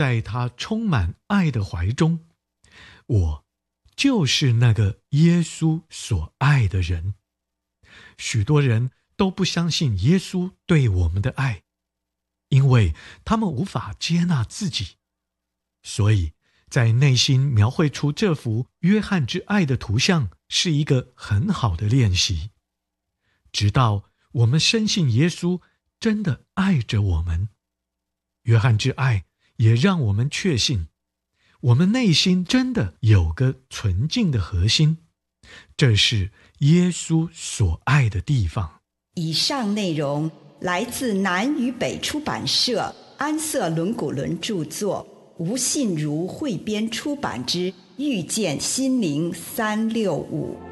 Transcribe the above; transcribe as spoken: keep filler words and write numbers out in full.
在他充满爱的怀中。我就是那个耶稣所爱的人。许多人都不相信耶稣对我们的爱，因为他们无法接纳自己。所以在内心描绘出这幅约翰之爱的图像是一个很好的练习。直到我们深信耶稣真的爱着我们，约翰之爱也让我们确信我们内心真的有个纯净的核心，这是耶稣所爱的地方。 以上内容来自南与北出版社安瑟伦古伦著作，吴信如汇编出版之《遇见心灵三六五》。